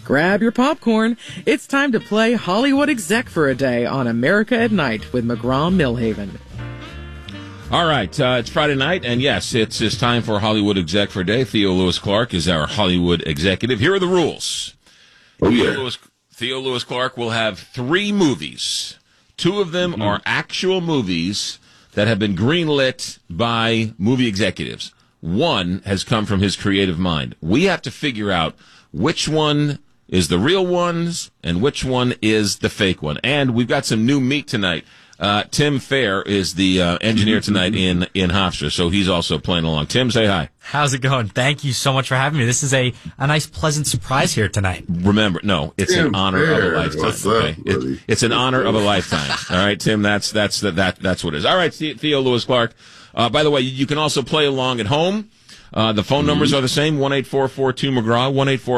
Grab your popcorn. It's time to play Hollywood Exec for a day on America at Night with McGraw-Millhaven. All right, it's Friday night, and yes, it's time for Hollywood Exec for a day. Theo Lewis Clark is our Hollywood executive. Here are the rules. Oh, yeah. Theo Lewis Clark will have 3 movies. 2 of them are actual movies that have been greenlit by movie executives. 1 has come from his creative mind. We have to figure out which one is the real ones and which one is the fake one. And we've got some new meat tonight. Tim Fair is the engineer tonight in Hofstra, so he's also playing along. Tim, say hi. How's it going? Thank you so much for having me. This is a nice, pleasant surprise here tonight. Remember, no, it's Tim an honor Fair. of a lifetime. What's up, okay? buddy? It's an honor of a lifetime. All right, Tim, that's what it is. All right, Theo Lewis Clark. By the way, you can also play along at home. The phone numbers are the same, 1-844-2-McGraw,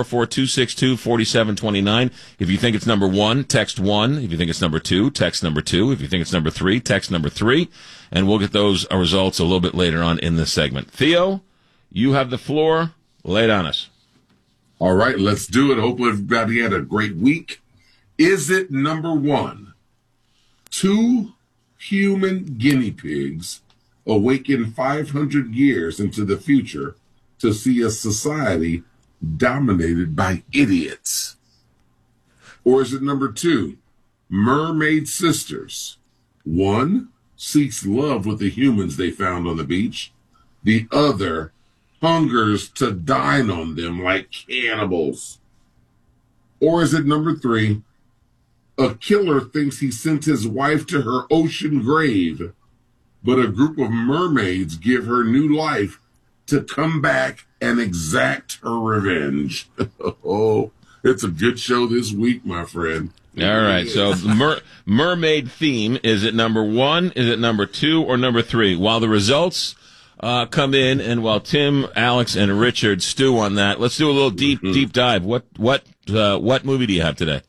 1-844-262-4729. If you think it's number 1, text 1. If you think it's number 2, text number 2. If you think it's number 3, text number 3. And we'll get those results a little bit later on in this segment. Theo, you have the floor. Lay it on us. All right, let's do it. Hope everybody had a great week. Is it number 1? 2 human guinea pigs awaken 500 years into the future to see a society dominated by idiots? Or is it number 2, mermaid sisters? 1 seeks love with the humans they found on the beach. The other hungers to dine on them like cannibals. Or is it number 3, a killer thinks he sent his wife to her ocean grave, but a group of mermaids give her new life to come back and exact her revenge. Oh, it's a good show this week, my friend. All right, so the mermaid theme, is it number 1, is it number 2, or number 3? While the results come in, and while Tim, Alex, and Richard stew on that, let's do a little deep dive. What movie do you have today?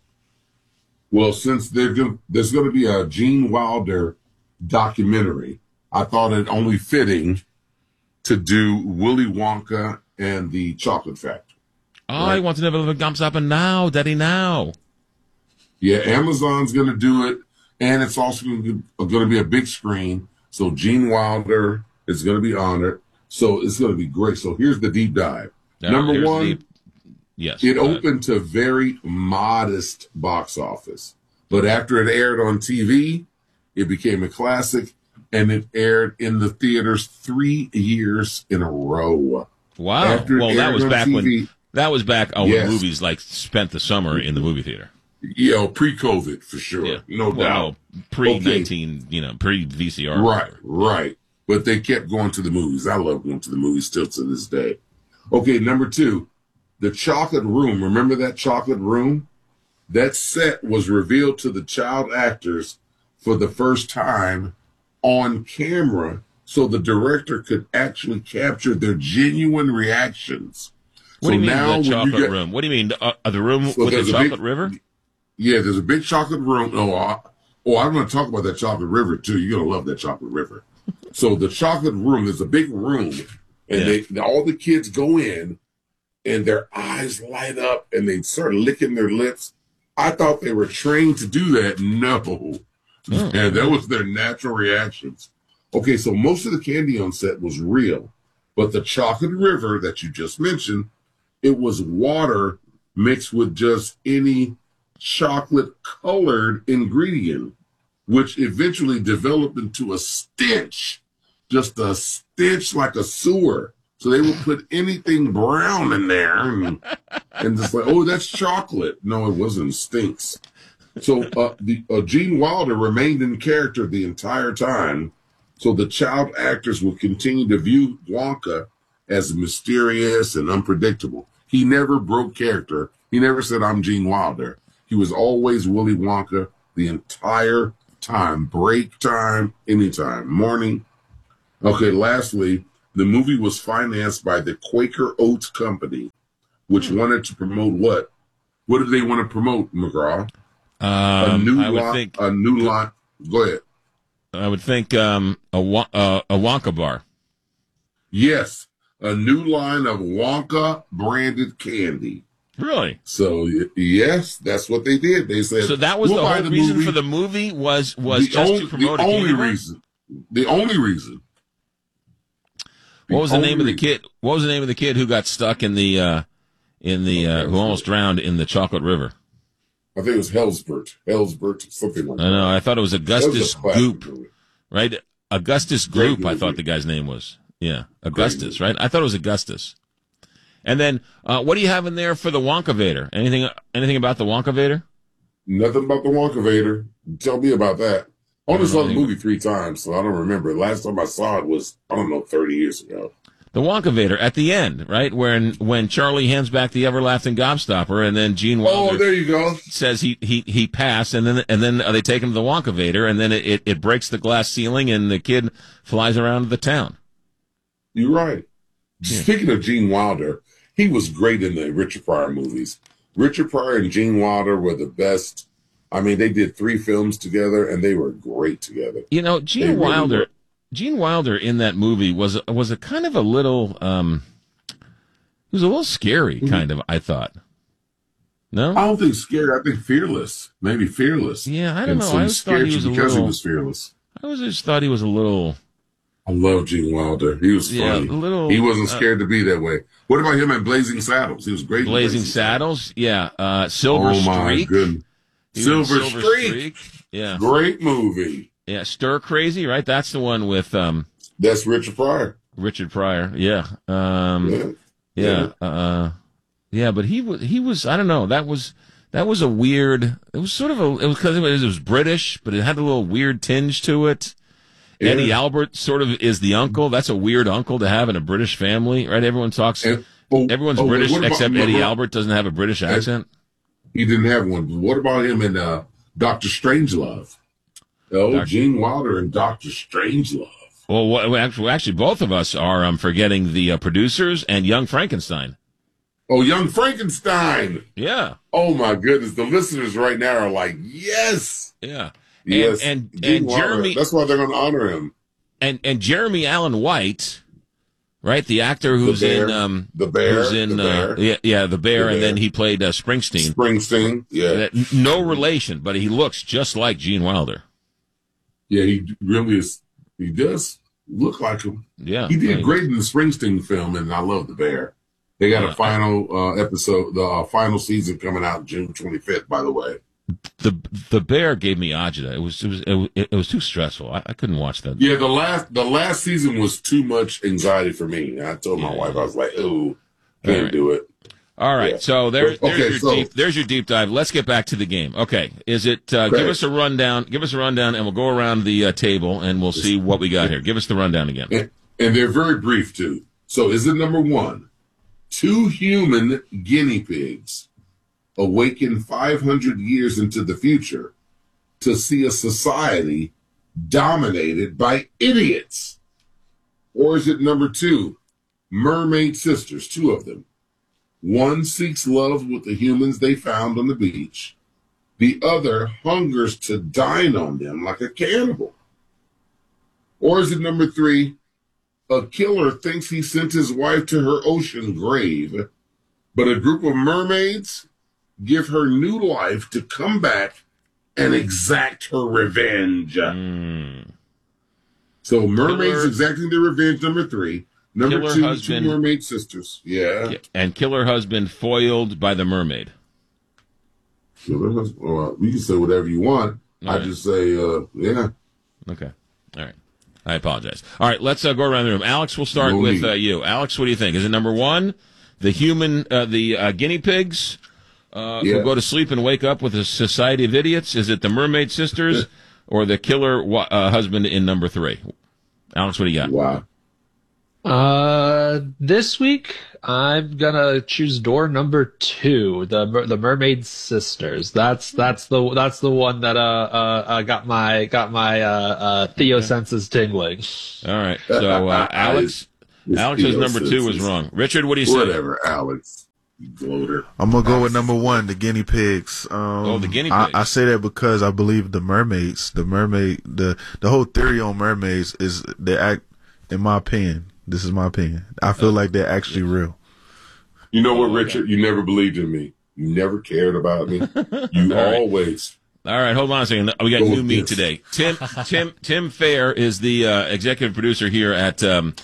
Well, since there's going to be a Gene Wilder documentary, I thought it only fitting to do Willy Wonka and the Chocolate Factory. I want to know what comes up now, Daddy, now. Yeah, Amazon's going to do it, and it's also going to be a big screen, so Gene Wilder is going to be honored, so it's going to be great. So here's the deep dive. Number 1, yes, it opened to very modest box office, but after it aired on TV, it became a classic, and it aired in the theaters 3 years in a row. Wow. Well, that was back when Yes. movies spent the summer in the movie theater. Yeah, pre-COVID for sure. Yeah. No doubt. Pre-19, pre-VCR. Right. But they kept going to the movies. I love going to the movies still to this day. Okay, number 2, the Chocolate Room. Remember that Chocolate Room? That set was revealed to the child actors for the first time on camera, so the director could actually capture their genuine reactions. What do you mean the chocolate room? What do you mean the room with the chocolate river? Yeah, there's a big chocolate room. I'm going to talk about that chocolate river too. You're going to love that chocolate river. So the chocolate room, there's a big room, and all the kids go in, and their eyes light up, and they start licking their lips. I thought they were trained to do that. No. And that was their natural reactions. Okay, so most of the candy on set was real, but the chocolate river that you just mentioned, it was water mixed with just any chocolate-colored ingredient, which eventually developed into a stench, just a stench like a sewer. So they would put anything brown in there and just like, oh, that's chocolate. No, it wasn't. It stinks. So Gene Wilder remained in character the entire time, so the child actors will continue to view Wonka as mysterious and unpredictable. He never broke character. He never said, I'm Gene Wilder. He was always Willy Wonka the entire time, break time, anytime, morning. Okay, lastly, the movie was financed by the Quaker Oats Company, which wanted to promote what? What did they want to promote, McGraw? A new line. Go ahead. I would think a Wonka bar. Yes, a new line of Wonka branded candy. Really? So yes, that's what they did. They said so. That was we'll the buy whole reason movie. for the movie was just to promote the a only candy bar? reason. The only reason. What was the name of the kid? What was the name of the kid who got stuck in the who almost drowned in the Chocolate River? I think it was Hellsbert, something like that. I know. I thought it was Augustus Goop, movie. right? Augustus Great Goop. I movie. thought the guy's name was. Yeah, Augustus, right? I thought it was Augustus. And then, what do you have in there for the Wonkavator? Anything about the Wonkavator? Nothing about the Wonkavator. Tell me about that. I only saw the movie 3 times, so I don't remember. Last time I saw it was, 30 years ago. The Wonkavator at the end, right? When Charlie hands back the everlasting gobstopper, and then Gene Wilder there you go. says he passed, and then they take him to the Wonkavator, and then it breaks the glass ceiling, and the kid flies around the town. You're right. Yeah. Speaking of Gene Wilder, he was great in the Richard Pryor movies. Richard Pryor and Gene Wilder were the best. I mean, they did 3 films together, and they were great together. You know, Gene Wilder in that movie was a kind of a little, he was a little scary, kind of, I thought. No? I don't think scary. I think fearless. Maybe fearless. Yeah, I don't know. I always thought he was because he was fearless. I always just thought he was a little... I love Gene Wilder. He was funny. He wasn't scared to be that way. What about him in Blazing Saddles? He was great. Blazing Saddles, yeah. Silver Streak. Oh my goodness. Silver Streak. Yeah. Great movie. Yeah, Stir Crazy, right? That's the one with that's Richard Pryor. Richard Pryor, yeah. Yeah, but he was I don't know. That was a weird. It was sort of it was British, but it had a little weird tinge to it. Yeah. Eddie Albert sort of is the uncle. That's a weird uncle to have in a British family, right? Everyone talks. Everyone's British except Eddie Albert doesn't have a British accent. He didn't have one. But what about him in Dr. Strangelove? Gene Wilder and Dr. Strangelove. Well, actually, both of us are forgetting the producers and Young Frankenstein. Oh, Young Frankenstein. Yeah. Oh, my goodness. The listeners right now are like, yes. Yeah. Yes. And Jeremy. That's why they're going to honor him. And Jeremy Allen White, right? The actor who's in The Bear. Who's in The Bear, and then he played Springsteen. Springsteen, yeah. No relation, but he looks just like Gene Wilder. Yeah, he really is. He does look like him. Yeah. He did great in the Springsteen film, and I love The Bear. They got a final episode, the final season coming out June 25th, by the way. The Bear gave me agita. It was too stressful. I couldn't watch that. Yeah, the last season was too much anxiety for me. I told my wife, I was like, "Ooh, can't do it." All right, yeah. So there's your deep dive. Let's get back to the game. Okay, is it? Give us a rundown. Give us a rundown, and we'll go around the table and we'll see what we got here. Give us the rundown again. And they're very brief too. So, is it number 1? 2 human guinea pigs awaken 500 years into the future to see a society dominated by idiots? Or is it number 2, mermaid sisters, 2 of them? One seeks love with the humans they found on the beach. The other hungers to dine on them like a cannibal. Or is it number 3, a killer thinks he sent his wife to her ocean grave, but a group of mermaids give her new life to come back and exact her revenge. So mermaids exacting their revenge, number 3. Number 2, 2 mermaid sisters. Yeah. And killer husband foiled by the mermaid. Killer husband. Well, you can say whatever you want. I just say, yeah. Okay. All right. I apologize. All right, let's go around the room. Alex, we'll start with you. Alex, what do you think? Is it number 1, the guinea pigs who go to sleep and wake up with a society of idiots? Is it the mermaid sisters or the killer husband in number 3? Alex, what do you got? Wow. This week I'm gonna choose door number 2, the mermaid sisters. That's the one that got my Theo senses tingling. All right, so Alex says number 2 was wrong. Richard, what do you say? Whatever, Alex. Gloater. I'm gonna go with number 1, the guinea pigs. The guinea pigs. I say that because I believe the whole theory on mermaids is they act. In my opinion, this is my opinion. I feel like they're actually real. You know what, Richard? You never believed in me. You never cared about me. You always. All right, hold on a second. We got new meat today. Tim Fair is the executive producer here at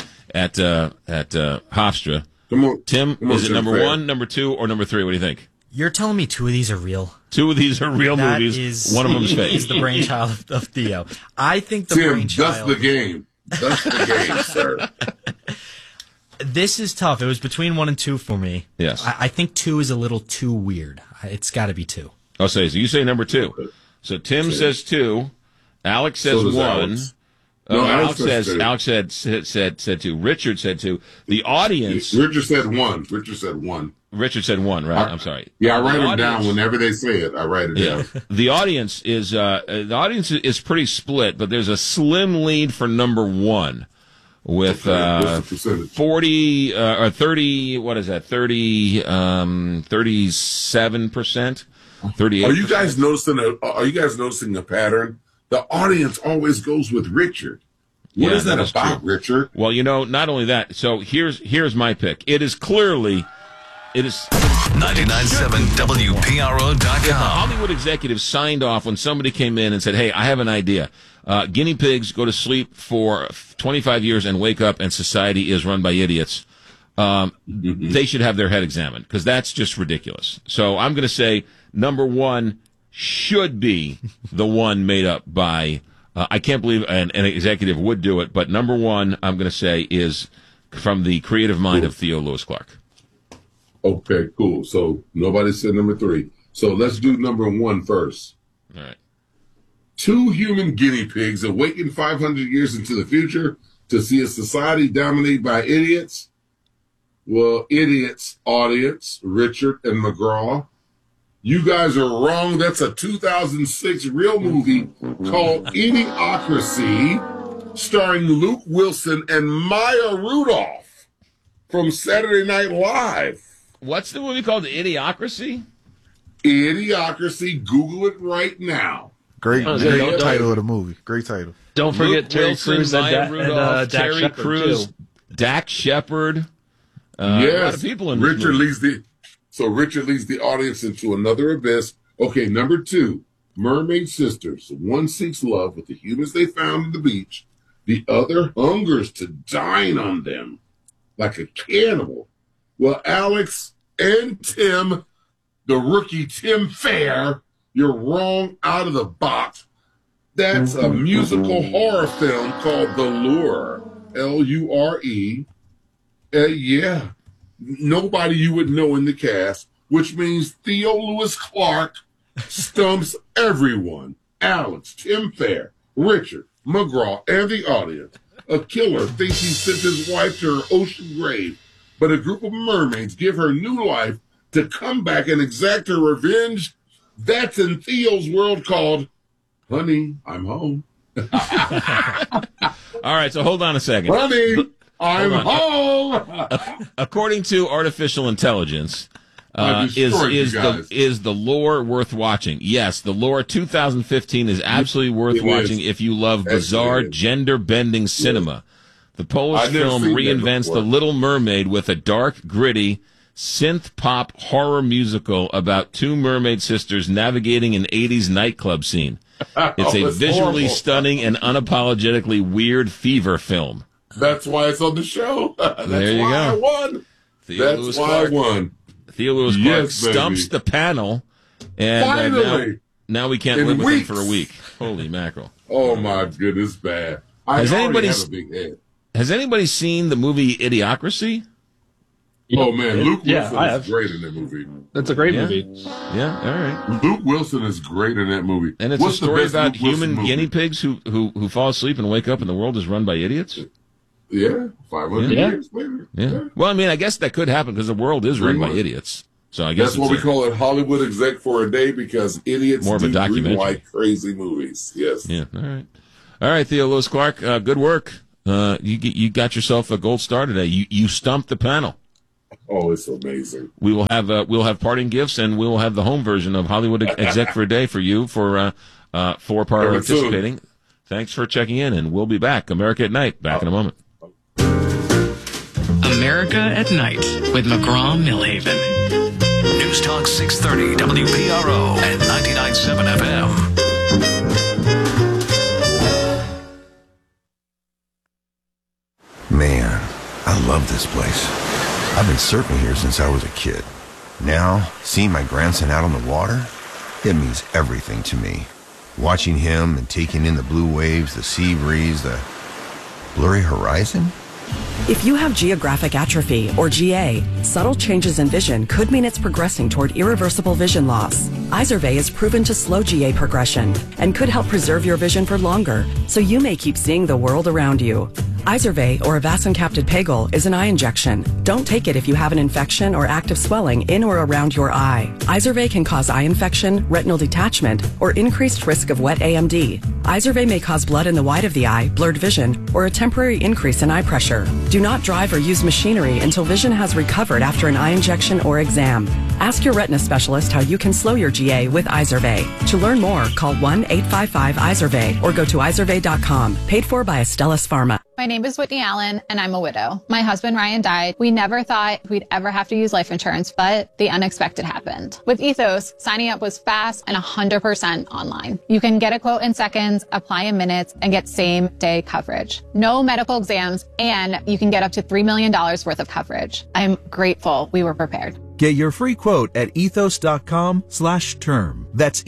Hofstra. Come on, Tim, is it number Fair. 1, number 2, or number 3? What do you think? You're telling me 2 of these are real? 2 of these are real That movies. is- One of them's fake. Is the brainchild of Theo. I think the Tim, brainchild. that's the game. That's the game, sir. This is tough. It was between 1 and 2 for me. Yes. I think 2 is a little too weird. It's got to be 2. I'll say so. You say number 2. So Tim says 2. Alex says So does 1. Alex. No, Alex said 2. Richard said 2. The audience. Richard said 1. Richard said 1. Right. I'm sorry. Yeah, I write The them down audience- whenever they say it. I write it Yeah. down. The audience is pretty split, but there's a slim lead for number 1 with What's the percentage? 40 or 30. What is that? 37%. 38%. Are you guys noticing a pattern? The audience always goes with Richard. What is that is about, true. Richard? Well, not only that. So here's my pick. It is 99.7 WPRO.com. The Hollywood executives signed off when somebody came in and said, "Hey, I have an idea. Guinea pigs go to sleep for 25 years and wake up, and society is run by idiots. They should have their head examined because that's just ridiculous." So I'm going to say number 1 should be the one made up by. I can't believe an executive would do it, but number 1 I'm going to say is from the creative mind of Theo Lewis Clark. Okay, cool. So nobody said number 3. So let's do number 1 first. All right. 2 human guinea pigs awaken 500 years into the future to see a society dominated by idiots. Well, idiots, audience, Richard and McGraw. You guys are wrong. That's a 2006 real movie called Idiocracy, starring Luke Wilson and Maya Rudolph from Saturday Night Live. What's the movie called? Idiocracy? Idiocracy. Google it right now. Great don't- title of the movie. Great title. Don't forget Luke Terry Wilson, Crews Maya and Rudolph, Dak Terry Shepard, Crews, too. Dak Shepard. A lot of people in this Richard movie. Richard leads the audience into another abyss. Okay, number 2, mermaid sisters. One seeks love with the humans they found on the beach. The other hungers to dine on them like a cannibal. Well, Alex and Tim, the rookie Tim Fair, you're wrong out of the box. That's a musical horror film called The Lure. Lure. Yeah. Nobody you would know in the cast, which means Theo Lewis Clark stumps everyone. Alex, Tim Fair, Richard, McGraw, and the audience. A killer thinks he sent his wife to her ocean grave, but a group of mermaids give her new life to come back and exact her revenge. That's in Theo's world called Honey, I'm Home. All right, so hold on a second. Honey, I'm home. According to artificial intelligence, I destroyed you guys. is the lore worth watching? Yes, the lore 2015 is absolutely worth It is. watching if you love bizarre, Excellent. gender-bending cinema. The Polish I've never film seen that reinvents before. The Little Mermaid with a dark, gritty, synth-pop horror musical about 2 mermaid sisters navigating an 80s nightclub scene. It's a It's visually horrible. stunning and unapologetically weird fever film. That's why it's on the show. That's There you why go. I won. Theo That's Lewis why Clark. I won. Theo Lewis Clark Yes, stumps baby. the panel, and Finally. now we can't In live with him weeks. for a week. Holy mackerel! Oh my goodness, bad. I Has already anybody have s- a big head. Has anybody seen the movie Idiocracy? Oh man, Luke Yeah, Wilson I is have. great in that movie. That's a great Yeah. movie. Yeah, all right. Luke Wilson is great in that movie. And it's What's a the story best about Luke Wilson human movie? guinea pigs who fall asleep and wake up, and the world is run by idiots. Yeah, 500 Yeah. years later. Yeah. Well, I mean, I guess that could happen because the world is run by Greenlight. idiots. So I guess That's what we it's call it Hollywood exec for a day because idiots More of a do documentary. like crazy movies. Yes. yeah. All right, Theo Lewis Clark. Good work. You got yourself a gold star today. You stumped the panel. Oh, it's amazing. We will have we'll have parting gifts, and we will have the home version of Hollywood Exec for a Day for you for Coming soon. participating. Thanks for checking in, and we'll be back. America at Night, back in a moment. America at Night with McGraw-Millhaven. News Talk 630 WPRO and 99.7 FM. Man, I love this place. I've been surfing here since I was a kid. Now, seeing my grandson out on the water, it means everything to me. Watching him and taking in the blue waves, the sea breeze, the blurry horizon. If you have geographic atrophy, or GA, subtle changes in vision could mean it's progressing toward irreversible vision loss. Izervay is proven to slow GA progression and could help preserve your vision for longer, so you may keep seeing the world around you. Izervay, or avacincaptad pegol, is an eye injection. Don't take it if you have an infection or active swelling in or around your eye. Izervay can cause eye infection, retinal detachment, or increased risk of wet AMD. Izervay may cause blood in the white of the eye, blurred vision, or a temporary increase in eye pressure. Do not drive or use machinery until vision has recovered after an eye injection or exam. Ask your retina specialist how you can slow your GA with Izervay. To learn more, call 1-855-IZERVAY or go to izervay.com. Paid for by Astellas Pharma. My name is Whitney Allen, and I'm a widow. My husband, Ryan, died. We never thought we'd ever have to use life insurance, but the unexpected happened. With Ethos, signing up was fast and 100% online. You can get a quote in seconds, apply in minutes, and get same-day coverage. No medical exams, and you can get up to $3 million worth of coverage. I'm grateful we were prepared. Get your free quote at ethos.com/term. That's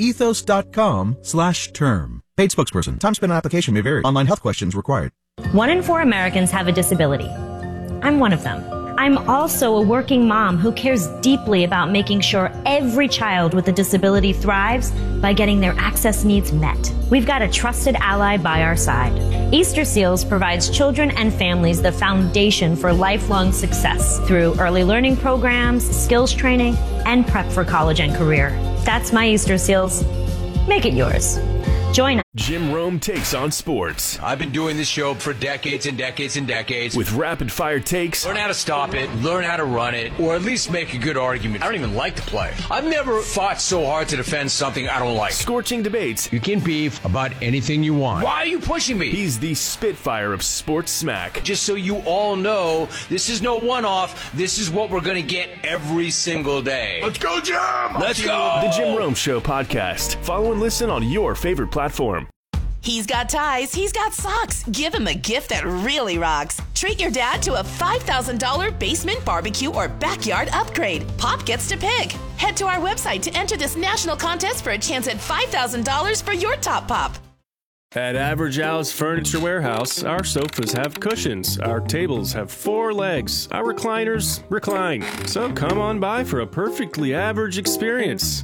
ethos.com/term. Paid spokesperson. Time spent on application may vary. Online health questions required. 1 in 4 Americans have a disability. I'm one of them. I'm also a working mom who cares deeply about making sure every child with a disability thrives by getting their access needs met. We've got a trusted ally by our side. Easter Seals provides children and families the foundation for lifelong success through early learning programs, skills training, and prep for college and career. That's my Easter Seals. Make it yours. Join us. Jim Rome takes on sports. I've been doing this show for decades and decades and decades. With rapid-fire takes. Learn how to stop it, learn how to run it, or at least make a good argument. I don't even like to play. I've never fought so hard to defend something I don't like. Scorching debates. You can beef about anything you want. Why are you pushing me? He's the Spitfire of sports smack. Just so you all know, this is no one-off. This is what we're going to get every single day. Let's go, Jim! Let's go! The Jim Rome Show podcast. Follow and listen on your favorite platform. He's got ties, he's got socks. Give him a gift that really rocks. Treat your dad to a $5,000 basement barbecue or backyard upgrade. Pop gets to pick. Head to our website to enter this national contest for a chance at $5,000 for your top pop. At Average Al's Furniture Warehouse, our sofas have cushions, our tables have 4 legs, our recliners recline. So come on by for a perfectly average experience.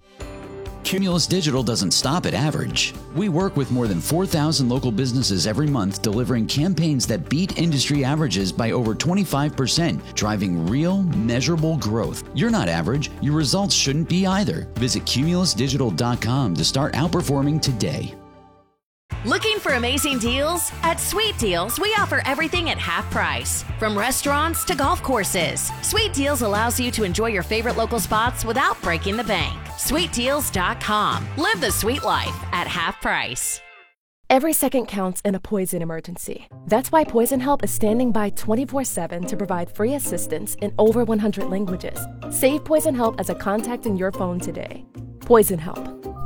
Cumulus Digital doesn't stop at average. We work with more than 4,000 local businesses every month, delivering campaigns that beat industry averages by over 25%, driving real, measurable growth. You're not average. Your results shouldn't be either. Visit cumulusdigital.com to start outperforming today. Looking for amazing deals? At Sweet Deals, we offer everything at half price. From restaurants to golf courses, Sweet Deals allows you to enjoy your favorite local spots without breaking the bank. SweetDeals.com. Live the sweet life at half price. Every second counts in a poison emergency. That's why Poison Help is standing by 24/7 to provide free assistance in over 100 languages. Save Poison Help as a contact in your phone today. Poison Help.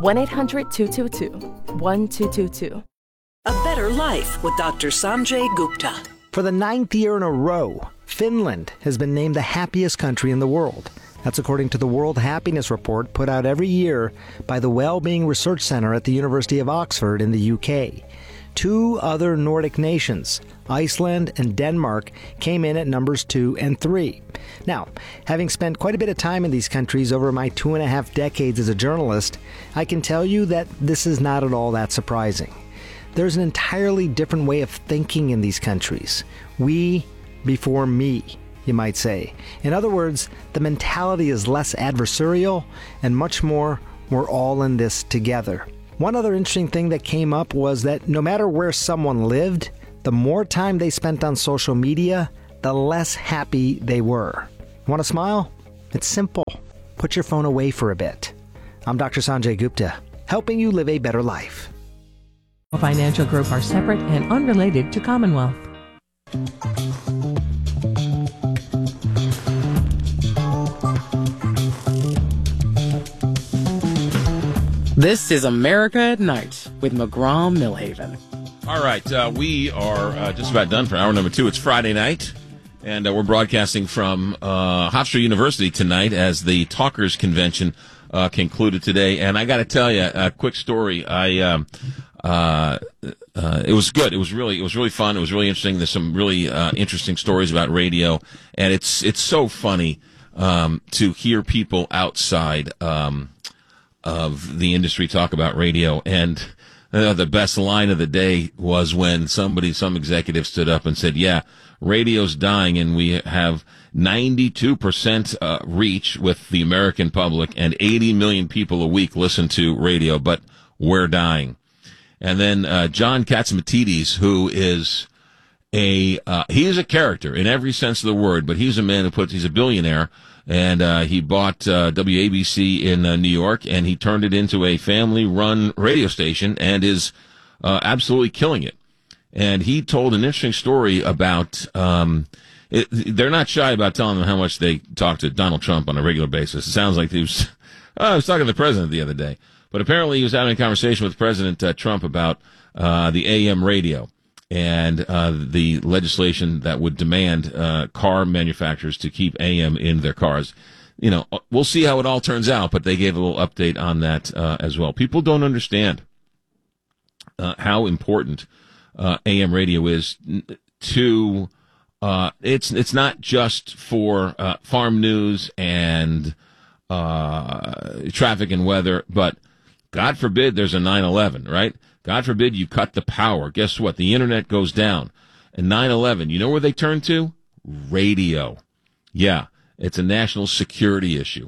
1-800-222-1222. A Better Life with Dr. Sanjay Gupta. For the 9th year in a row, Finland has been named the happiest country in the world. That's according to the World Happiness Report put out every year by the Wellbeing Research Centre at the University of Oxford in the UK. 2 other Nordic nations, Iceland and Denmark, came in at numbers 2 and 3. Now, having spent quite a bit of time in these countries over my 2.5 decades as a journalist, I can tell you that this is not at all that surprising. There's an entirely different way of thinking in these countries. We before me, you might say. In other words, the mentality is less adversarial and much more, we're all in this together. One other interesting thing that came up was that no matter where someone lived, the more time they spent on social media, the less happy they were. Want to smile? It's simple. Put your phone away for a bit. I'm Dr. Sanjay Gupta, helping you live a better life. Financial Group are separate and unrelated to Commonwealth. This is America at Night with McGraw-Millhaven. All right, we are just about done for hour number 2. It's Friday night, and we're broadcasting from Hofstra University tonight as the Talkers Convention concluded today. And I got to tell you a quick story. It was good. It was really fun. It was really interesting. There's some really interesting stories about radio, and it's so funny to hear people outside of the industry talk about radio. And the best line of the day was when some executive stood up and said, yeah, radio's dying and we have 92% reach with the American public and 80 million people a week listen to radio, but we're dying. And then John Catsimatidis, who is he is a character in every sense of the word, but he's a man he's a billionaire, and he bought WABC in New York, and he turned it into a family-run radio station and is absolutely killing it. And he told an interesting story about they're not shy about telling them how much they talk to Donald Trump on a regular basis. It sounds like I was talking to the president the other day. But apparently he was having a conversation with President Trump about the AM radio and the legislation that would demand car manufacturers to keep AM in their cars. You know, we'll see how it all turns out, but they gave a little update on that as well. People don't understand how important AM radio is to it's not just for farm news and traffic and weather, but God forbid there's a 9/11, right? God forbid you cut the power. Guess what? The internet goes down. And 9/11, you know where they turn to? Radio. Yeah, it's a national security issue.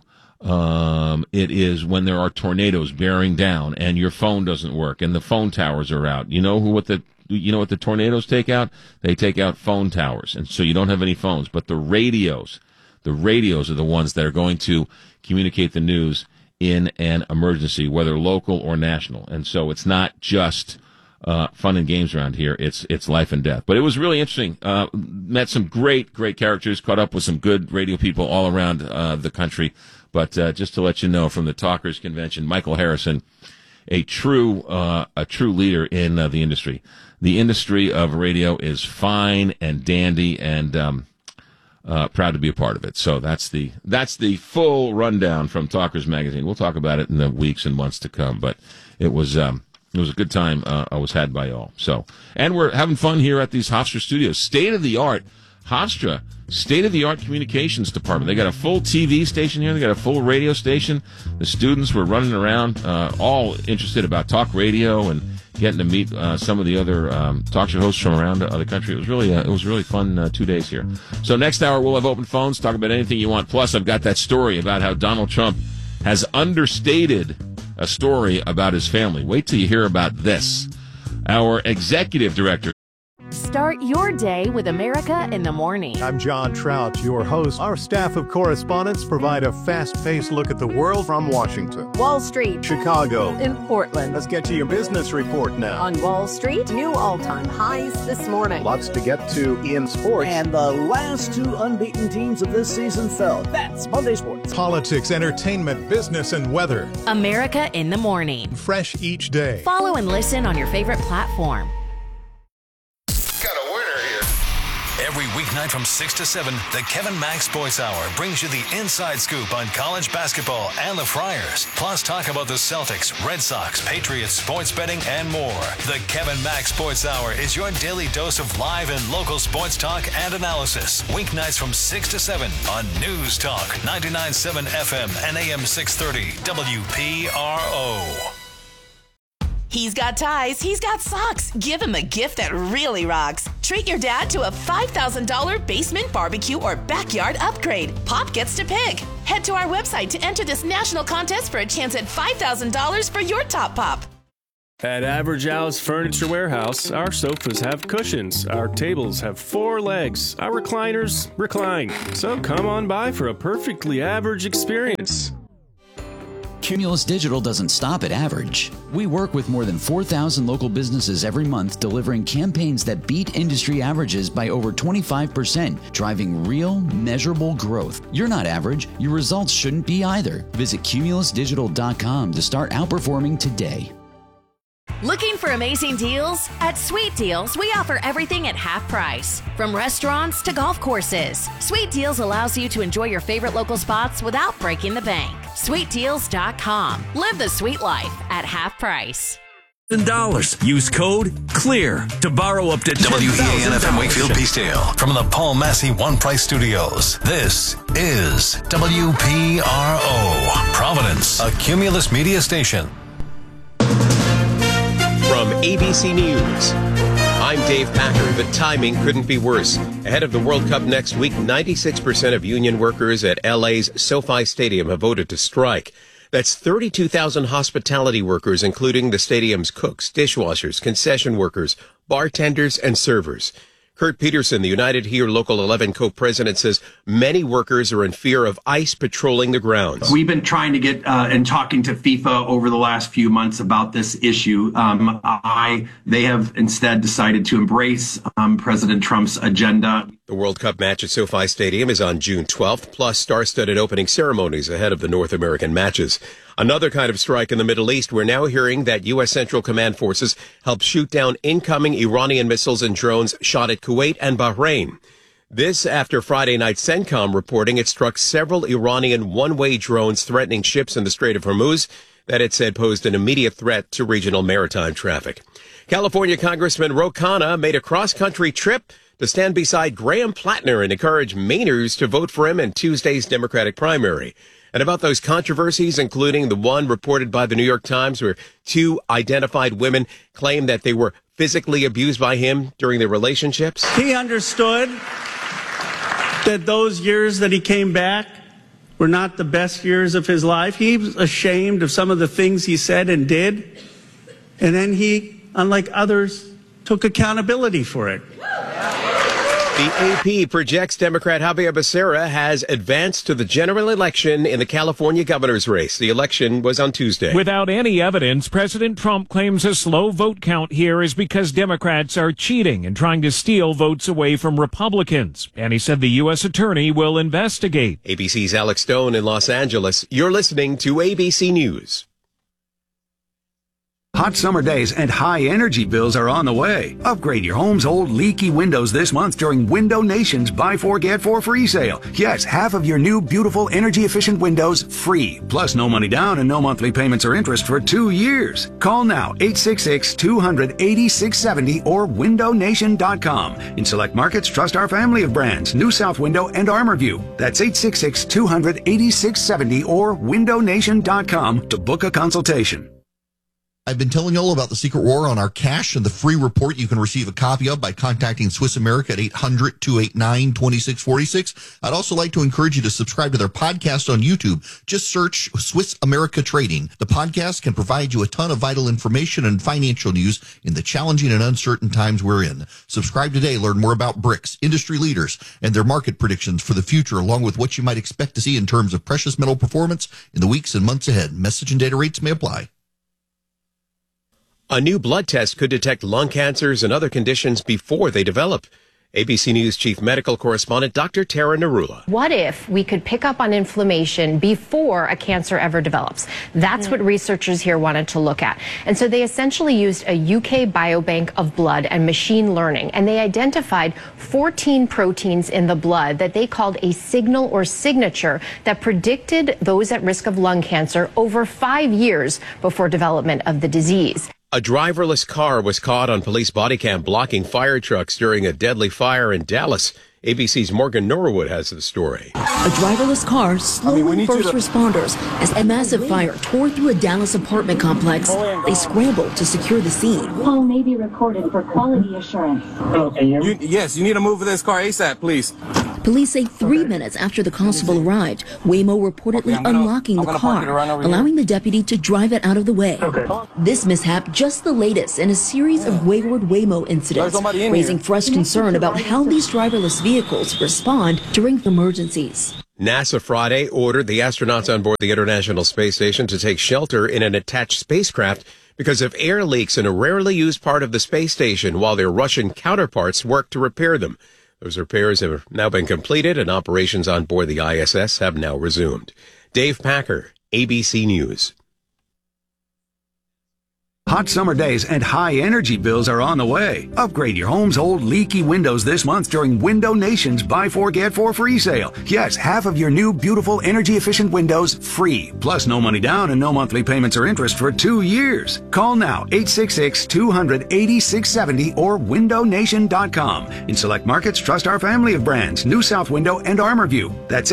It is when there are tornadoes bearing down and your phone doesn't work and the phone towers are out. You know what the tornadoes take out? They take out phone towers. And so you don't have any phones, but the radios are the ones that are going to communicate the news in an emergency, whether local or national. And so it's not just fun and games around here. It's life and death. But it was really interesting. Met some great characters, caught up with some good radio people all around the country. But just to let you know, from the Talkers Convention, Michael Harrison, a true leader in the industry. The industry of radio is fine and dandy, and proud to be a part of it. So that's the full rundown from Talkers Magazine. We'll talk about it in the weeks and months to come. But it was a good time. I was had by all. So, and we're having fun here at these Hofstra studios. State of the art Hofstra. State-of-the-art communications department. They got a full TV station here. They got a full radio station. The students were running around, all interested about talk radio and getting to meet some of the other talk show hosts from around the country. It was really fun 2 days here. So next hour we'll have open phones, talk about anything you want. Plus, I've got that story about how Donald Trump has understated a story about his family. Wait till you hear about this. Our executive director. Start your day with America in the Morning. I'm John Trout, your host. Our staff of correspondents provide a fast-paced look at the world from Washington, Wall Street, Chicago, in Portland. Let's get to your business report now. On Wall Street, new all-time highs this morning. Lots to get to in sports. And the last two unbeaten teams of this season fell. That's Monday Sports. Politics, entertainment, business, and weather. America in the Morning. Fresh each day. Follow and listen on your favorite platform. Every weeknight from 6 to 7, the Kevin Max Sports Hour brings you the inside scoop on college basketball and the Friars. Plus, talk about the Celtics, Red Sox, Patriots, sports betting, and more. The Kevin Max Sports Hour is your daily dose of live and local sports talk and analysis. Weeknights from 6 to 7 on News Talk 99.7 FM and AM 630 WPRO. He's got ties, he's got socks. Give him a gift that really rocks. Treat your dad to a $5,000 basement barbecue or backyard upgrade. Pop gets to pick. Head to our website to enter this national contest for a chance at $5,000 for your top pop. At Average Al's Furniture Warehouse, our sofas have cushions, our tables have 4 legs, our recliners recline. So come on by for a perfectly average experience. Cumulus Digital doesn't stop at average. We work with more than 4,000 local businesses every month, delivering campaigns that beat industry averages by over 25%, driving real, measurable growth. You're not average. Your results shouldn't be either. Visit cumulusdigital.com to start outperforming today. Looking for amazing deals? At Sweet Deals, we offer everything at half price. From restaurants to golf courses, Sweet Deals allows you to enjoy your favorite local spots without breaking the bank. SweetDeals.com. Live the sweet life at half price. $1,000. Use code CLEAR to borrow up to WEAN-FM Wakefield Peacedale from the Paul Massey One Price Studios. This is WPRO, Providence, a Cumulus media station. From ABC News, I'm Dave Packer. The timing couldn't be worse. Ahead of the World Cup next week, 96% of union workers at LA's SoFi Stadium have voted to strike. That's 32,000 hospitality workers, including the stadium's cooks, dishwashers, concession workers, bartenders, and servers. Kurt Peterson, the United Here Local 11 co-president, says many workers are in fear of ICE patrolling the grounds. We've been trying to get and talking to FIFA over the last few months about this issue. They have instead decided to embrace President Trump's agenda. The World Cup match at SoFi Stadium is on June 12th, plus star-studded opening ceremonies ahead of the North American matches. Another kind of strike in the Middle East. We're now hearing that U.S. Central Command forces helped shoot down incoming Iranian missiles and drones shot at Kuwait and Bahrain. This after Friday night CENTCOM reporting it struck several Iranian one-way drones threatening ships in the Strait of Hormuz that it said posed an immediate threat to regional maritime traffic. California Congressman Ro Khanna made a cross-country trip to stand beside Graham Plattner and encourage Mainers to vote for him in Tuesday's Democratic primary. And about those controversies, including the one reported by the New York Times where two identified women claim that they were physically abused by him during their relationships. He understood that those years that he came back were not the best years of his life. He was ashamed of some of the things he said and did. And then he, unlike others, took accountability for it. The AP projects Democrat Javier Becerra has advanced to the general election in the California governor's race. The election was on Tuesday. Without any evidence, President Trump claims a slow vote count here is because Democrats are cheating and trying to steal votes away from Republicans. And he said the U.S. attorney will investigate. ABC's Alex Stone in Los Angeles. You're listening to ABC News. Hot summer days and high energy bills are on the way. Upgrade your home's old leaky windows this month during Window Nation's Buy 4 Get 4 free sale. Yes, half of your new beautiful energy efficient windows free. Plus no money down and no monthly payments or interest for 2 years. Call now 866-200-8670 or windownation.com. In select markets, trust our family of brands, New South Window and ArmorView. That's 866-200-8670 or windownation.com to book a consultation. I've been telling you all about the Secret War on our cash and the free report you can receive a copy of by contacting Swiss America at 800-289-2646. I'd also like to encourage you to subscribe to their podcast on YouTube. Just search Swiss America Trading. The podcast can provide you a ton of vital information and financial news in the challenging and uncertain times we're in. Subscribe today. Learn more about BRICS, industry leaders, and their market predictions for the future, along with what you might expect to see in terms of precious metal performance in the weeks and months ahead. Message and data rates may apply. A new blood test could detect lung cancers and other conditions before they develop. ABC News Chief Medical Correspondent Dr. Tara Narula. What if we could pick up on inflammation before a cancer ever develops? That's what researchers here wanted to look at. And so they essentially used a UK biobank of blood and machine learning, and they identified 14 proteins in the blood that they called a signal or signature that predicted those at risk of lung cancer over 5 years before development of the disease. A driverless car was caught on police body cam blocking fire trucks during a deadly fire in Dallas. ABC's Morgan Norwood has the story. A driverless car slowing first responders as a massive fire tore through a Dallas apartment complex. They scrambled to secure the scene. Call may be recorded for quality assurance. Yes, you need to move this car ASAP, please. Police say 3 minutes after the constable arrived, Waymo reportedly unlocking the car, allowing the deputy to drive it out of the way. This mishap just the latest in a series of wayward Waymo incidents, raising fresh concern about how these driverless vehicles respond during emergencies. NASA Friday ordered the astronauts on board the International Space Station to take shelter in an attached spacecraft because of air leaks in a rarely used part of the space station while their Russian counterparts work to repair them. Those repairs have now been completed and operations on board the ISS have now resumed. Dave Packer, ABC News. Hot summer days and high energy bills are on the way. Upgrade your home's old leaky windows this month during Window Nation's Buy 4 Get 4 free sale. Yes, half of your new beautiful energy efficient windows free. Plus no money down and no monthly payments or interest for 2 years. Call now 866-200-8670 or windownation.com. In select markets, trust our family of brands, New South Window and ArmorView. That's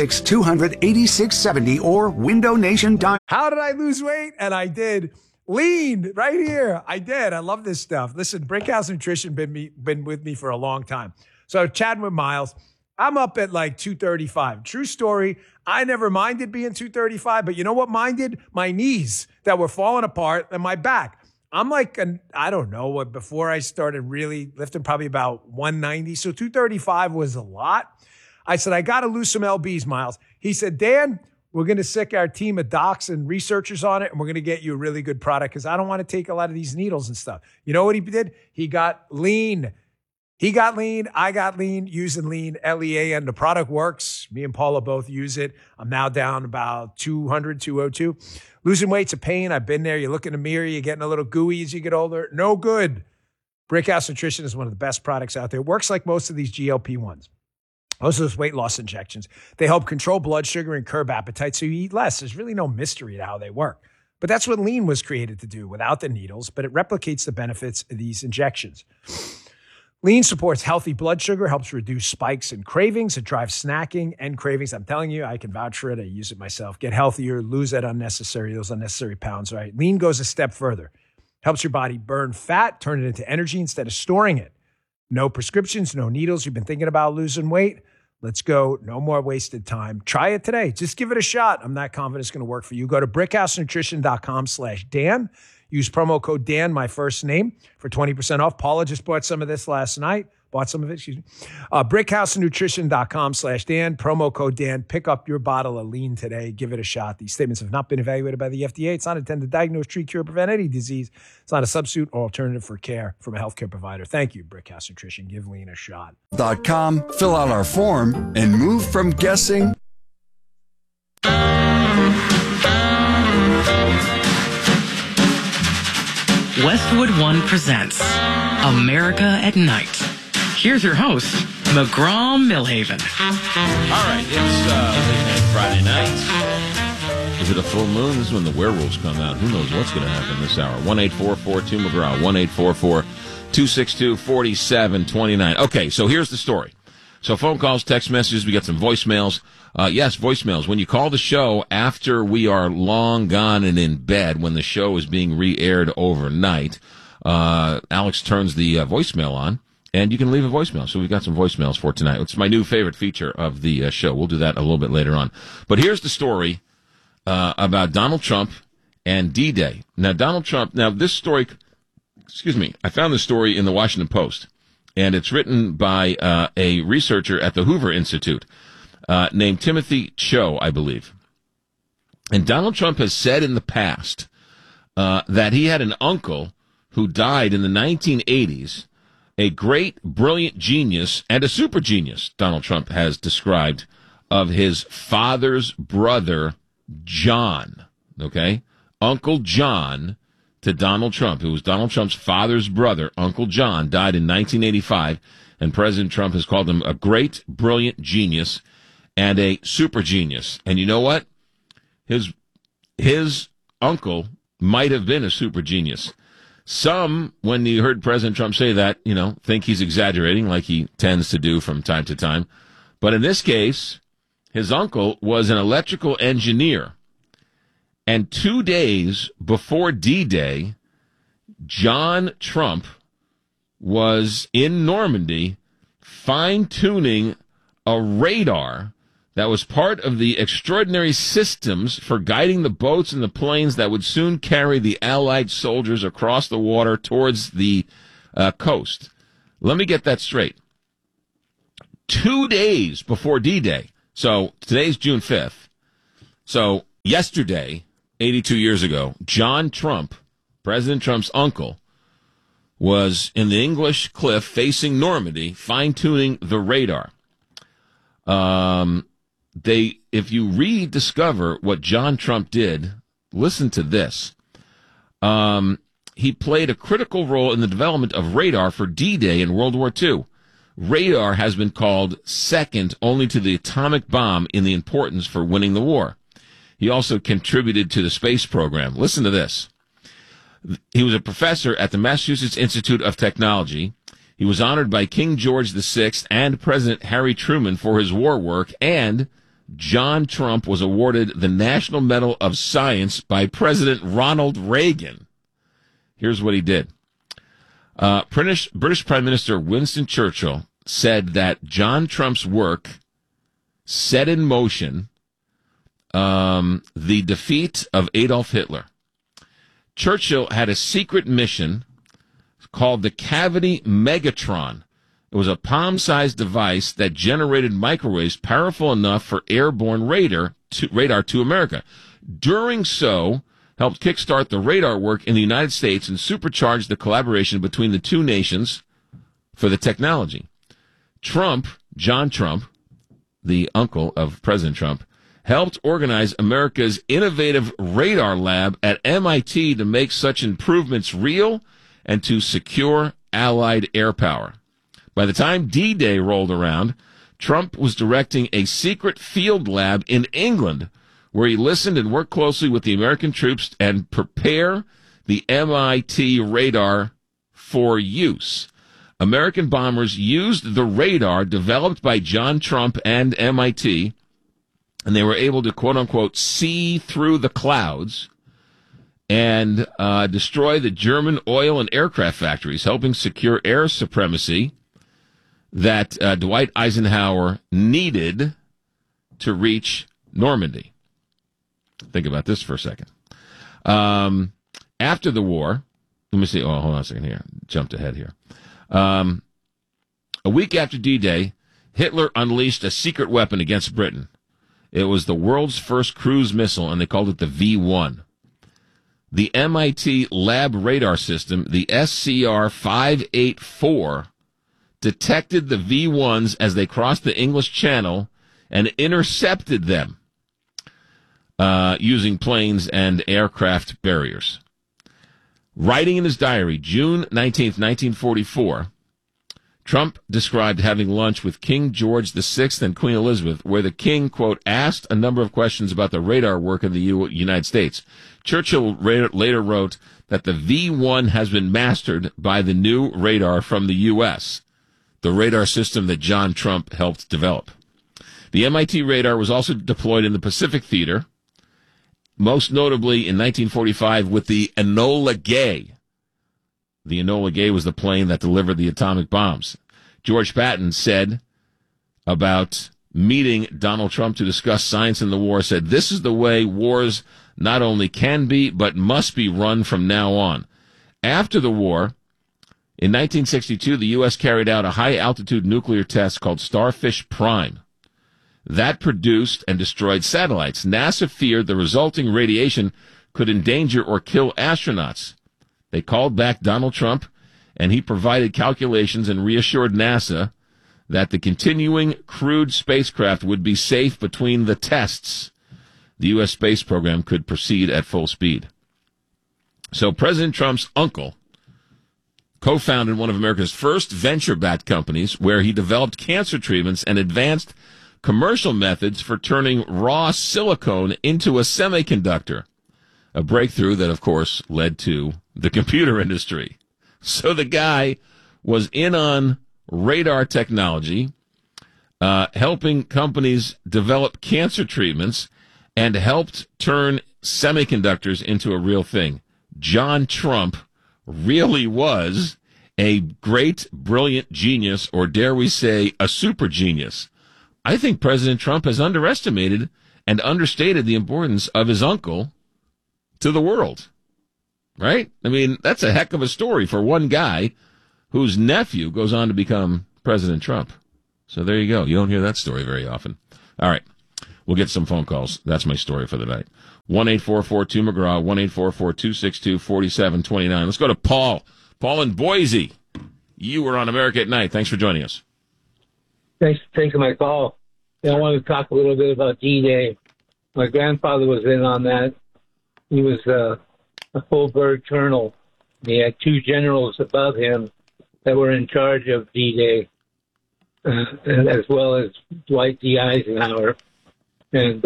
866-200-8670 or windownation.com. How did I lose weight? And I did. Lean right here. I did. I love this stuff. Listen, Brickhouse Nutrition been with me for a long time. So chatting with Miles, I'm up at like 235. True story. I never minded being 235, but you know what minded? My knees that were falling apart and my back. I'm like, I don't know what, before I started really lifting, probably about 190. So 235 was a lot. I said, I got to lose some LBs, Miles. He said, Dan, we're going to sick our team of docs and researchers on it, and we're going to get you a really good product because I don't want to take a lot of these needles and stuff. You know what he did? He got lean. He got lean. I got lean using lean, Lean. The product works. Me and Paula both use it. I'm now down about 200, 202. Losing weight's a pain. I've been there. You look in the mirror, you're getting a little gooey as you get older. No good. Brickhouse Nutrition is one of the best products out there. It works like most of these GLP-1s. Most of those weight loss injections, they help control blood sugar and curb appetite so you eat less. There's really no mystery to how they work. But that's what lean was created to do without the needles, but it replicates the benefits of these injections. Lean supports healthy blood sugar, helps reduce spikes and cravings. It drives snacking and cravings. I'm telling you, I can vouch for it. I use it myself. Get healthier, lose those unnecessary pounds, right? Lean goes a step further. Helps your body burn fat, turn it into energy instead of storing it. No prescriptions, no needles. You've been thinking about losing weight? Let's go. No more wasted time. Try it today. Just give it a shot. I'm not confident it's going to work for you. Go to brickhousenutrition.com/Dan. Use promo code Dan, my first name, for 20% off. Paula just bought some of this last night. brickhousenutrition.com/Dan. Promo code Dan. Pick up your bottle of lean today. Give it a shot. These statements have not been evaluated by the FDA. It's not intended to diagnose, treat, cure, prevent any disease. It's not a substitute or alternative for care from a healthcare provider. Thank you, Brickhouse Nutrition. Give lean a shot. .com. Fill out our form and move from guessing. Westwood One presents America at Night. Here's your host, McGraw-Millhaven. All right, it's late night Friday night. Is it a full moon? This is when the werewolves come out. Who knows what's going to happen this hour? 1-844-2-McGraw, 1-844-262-4729. Okay, so here's the story. So phone calls, text messages, we got some voicemails. Yes, voicemails. When you call the show after we are long gone and in bed, when the show is being re-aired overnight, Alex turns the voicemail on, and you can leave a voicemail. So we've got some voicemails for tonight. It's my new favorite feature of the show. We'll do that a little bit later on. But here's the story about Donald Trump and D-Day. Now, this story, I found this story in the Washington Post, and it's written by a researcher at the Hoover Institute named Timothy Cho, I believe. And Donald Trump has said in the past that he had an uncle who died in the 1980s, a great, brilliant genius and a super genius, Donald Trump has described, of his father's brother, John. Okay? Uncle John to Donald Trump, who was Donald Trump's father's brother, Uncle John, died in 1985, and President Trump has called him a great, brilliant genius and a super genius. And you know what? His uncle might have been a super genius. Some, when you heard President Trump say that, think he's exaggerating like he tends to do from time to time. But in this case, his uncle was an electrical engineer. And 2 days before D-Day, John Trump was in Normandy fine-tuning a radar that was part of the extraordinary systems for guiding the boats and the planes that would soon carry the Allied soldiers across the water towards the coast. Let me get that straight. 2 days before D-Day, So today's June 5th. So yesterday, 82 years ago, John Trump, President Trump's uncle, was in the English Cliff facing Normandy, fine-tuning the radar. If you rediscover what John Trump did, listen to this. He played a critical role in the development of radar for D-Day in World War II. Radar has been called second only to the atomic bomb in the importance for winning the war. He also contributed to the space program. Listen to this. He was a professor at the Massachusetts Institute of Technology. He was honored by King George VI and President Harry Truman for his war work, and John Trump was awarded the National Medal of Science by President Ronald Reagan. Here's what he did. British Prime Minister Winston Churchill said that John Trump's work set in motion the defeat of Adolf Hitler. Churchill had a secret mission called the Cavity Megatron. It was a palm-sized device that generated microwaves powerful enough for airborne radar to America. Doing so helped kickstart the radar work in the United States and supercharge the collaboration between the two nations for the technology. John Trump, the uncle of President Trump, helped organize America's innovative radar lab at MIT to make such improvements real and to secure Allied air power. By the time D-Day rolled around, Trump was directing a secret field lab in England where he listened and worked closely with the American troops and prepare the MIT radar for use. American bombers used the radar developed by John Trump and MIT, and they were able to, quote-unquote, see through the clouds and destroy the German oil and aircraft factories, helping secure air supremacy that Dwight Eisenhower needed to reach Normandy. Think about this for a second. After the war, let me see. Oh, hold on a second here. Jumped ahead here. A week after D-Day, Hitler unleashed a secret weapon against Britain. It was the world's first cruise missile, and they called it the V-1. The MIT lab radar system, the SCR-584, detected the V-1s as they crossed the English Channel and intercepted them using planes and aircraft barriers. Writing in his diary, June 19th, 1944, Trump described having lunch with King George VI and Queen Elizabeth, where the king, quote, asked a number of questions about the radar work in the United States. Churchill later wrote that the V-1 has been mastered by the new radar from the U.S., the radar system that John Trump helped develop. The MIT radar was also deployed in the Pacific Theater, most notably in 1945 with the Enola Gay. The Enola Gay was the plane that delivered the atomic bombs. George Patton said about meeting Donald Trump to discuss science in the war, said, "This is the way wars not only can be, but must be run from now on." After the war, in 1962, the U.S. carried out a high-altitude nuclear test called Starfish Prime. That produced and destroyed satellites. NASA feared the resulting radiation could endanger or kill astronauts. They called back Donald Trump, and he provided calculations and reassured NASA that the continuing crewed spacecraft would be safe between the tests. The U.S. space program could proceed at full speed. So President Trump's uncle co-founded one of America's first venture-backed companies where he developed cancer treatments and advanced commercial methods for turning raw silicone into a semiconductor, a breakthrough that, of course, led to the computer industry. So the guy was in on radar technology, helping companies develop cancer treatments, and helped turn semiconductors into a real thing. John Trump really was a great, brilliant genius, or dare we say, a super genius. I think President Trump has underestimated and understated the importance of his uncle to the world. Right? I mean, that's a heck of a story for one guy whose nephew goes on to become President Trump. So there you go. You don't hear that story very often. All right. We'll get some phone calls. That's my story for the night. 1-844-2-McGraw, 1-844-262-4729. Let's go to Paul. Paul in Boise. You were on America at Night. Thanks for joining us. Thanks for taking my call. I want to talk a little bit about D-Day. My grandfather was in on that. He was a full bird colonel. He had two generals above him that were in charge of D-Day, as well as Dwight D. Eisenhower. And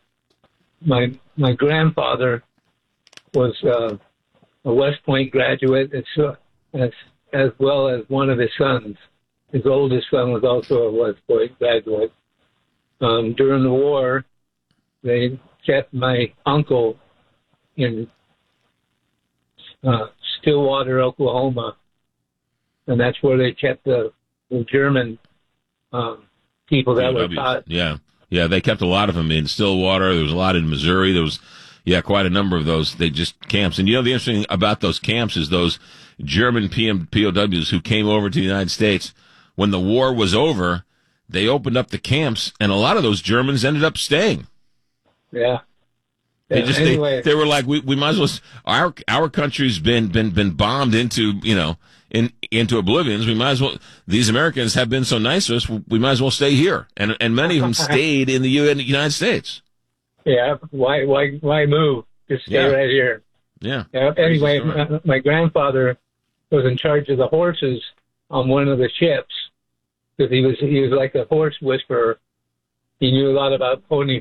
my grandfather was a West Point graduate, as well as one of his sons. His oldest son was also a West Point graduate. During the war, they kept my uncle in Stillwater, Oklahoma, and that's where they kept the German people that were taught. Yeah, they kept a lot of them in Stillwater. There was a lot in Missouri. There was, quite a number of those. They just camps. And the interesting thing about those camps is those German POWs who came over to the United States when the war was over. They opened up the camps, and a lot of those Germans ended up staying. Yeah. Anyway. They were like, we might as well. Our country's been bombed into into oblivion. We might as well. These Americans have been so nice to us. We might as well stay here. And many of them stayed in the United States. Yeah. Why move? Just stay right here. Yeah. Anyway, my grandfather was in charge of the horses on one of the ships because he was like a horse whisperer. He knew a lot about pony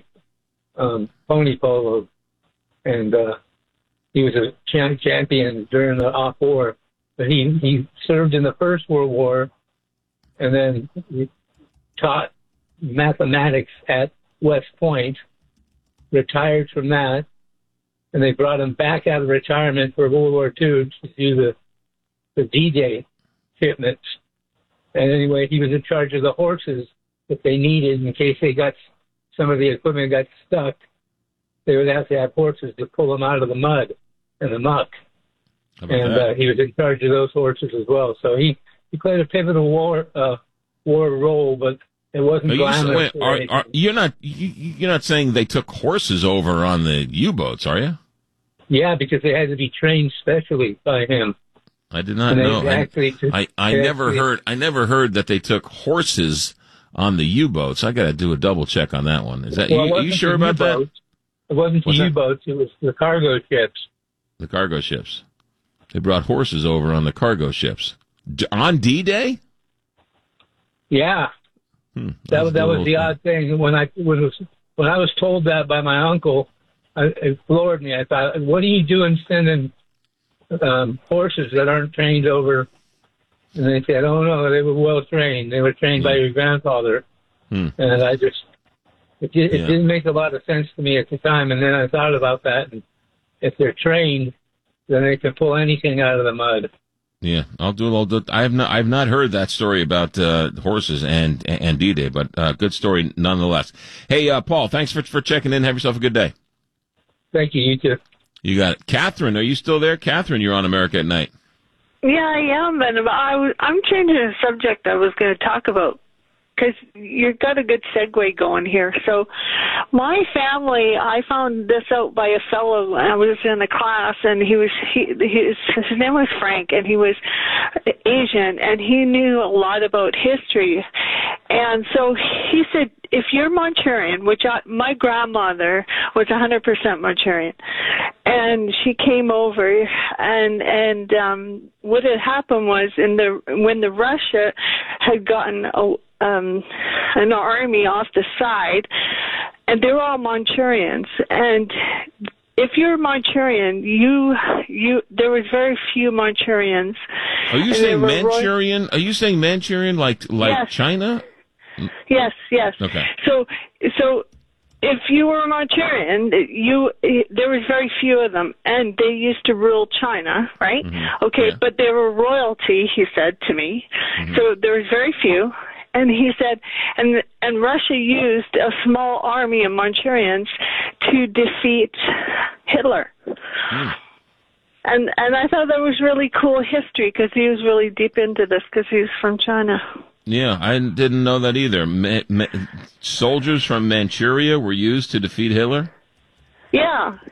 polo, and he was a champion during the off war. But he served in the First World War, and then he taught mathematics at West Point, retired from that, and they brought him back out of retirement for World War II to do the D-Day shipments. And anyway, he was in charge of the horses that they needed in case some of the equipment got stuck. They would have to have horses to pull them out of the mud and the muck. And he was in charge of those horses as well. So he played a pivotal war role, but it wasn't glamorous. You're not saying they took horses over on the U-boats, are you? Yeah, because they had to be trained specially by him. I did not know. I never heard that they took horses on the U-boats. I got to do a double check on that one. Is that are you sure about that? It wasn't the U-boats. It was the cargo ships. The cargo ships. They brought horses over on the cargo ships on D-Day. Yeah, that was the odd thing. When I was told that by my uncle, it floored me. I thought, what are you doing sending horses that aren't trained over? And they said, oh no, they were well trained. They were trained by your grandfather. And it didn't make a lot of sense to me at the time. And then I thought about that. And if they're trained, then they can pull anything out of the mud. Yeah, I'll do. I have not heard that story about horses and D-Day, but good story nonetheless. Hey, Paul, thanks for checking in. Have yourself a good day. Thank you. You too. You got it. Catherine, are you still there? Catherine, you're on America at Night. Yeah, I am, but I'm changing the subject I was going to talk about because you've got a good segue going here. So my family, I found this out by a fellow. I was in a class, and his name was Frank, and he was Asian, and he knew a lot about history. And so he said, if you're Manchurian, which my grandmother was 100% Manchurian, and she came over, and what had happened was when the Russia had gotten an army off the side, and they were all Manchurians, and if you're Manchurian, there was very few Manchurians. Are you saying Manchurian? Are you saying Manchurian like yes. China? Yes. Okay. So if you were a Manchurian, there was very few of them, and they used to rule China, right? Mm-hmm. Okay, yeah. But they were royalty, he said to me. Mm-hmm. So there was very few. And he said, and Russia used a small army of Manchurians to defeat Hitler. Mm. And I thought that was really cool history because he was really deep into this because he was from China. Yeah, I didn't know that either. Soldiers from Manchuria were used to defeat Hitler? Yeah.